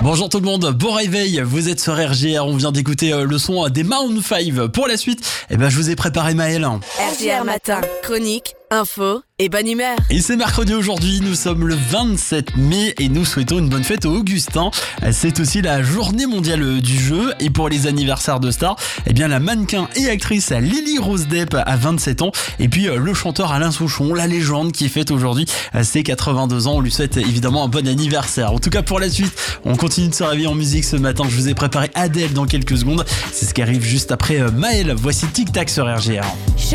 Bonjour tout le monde, bon réveil, vous êtes sur RJR, on vient d'écouter le son des Maroon 5. Pour la suite, je vous ai préparé Maël. RJR Matin, chronique, info et bonne humeur. Et c'est mercredi aujourd'hui, nous sommes le 27 mai et nous souhaitons une bonne fête aux Augustins. C'est aussi la journée mondiale du jeu et pour les anniversaires de stars, la mannequin et actrice Lily Rose Depp a 27 ans et puis le chanteur Alain Souchon, la légende qui fête aujourd'hui ses 82 ans. On lui souhaite évidemment un bon anniversaire. En tout cas pour la suite, on continue de se réveiller en musique ce matin. Je vous ai préparé Adèle dans quelques secondes. C'est ce qui arrive juste après Maël. Voici Tic Tac sur RJR.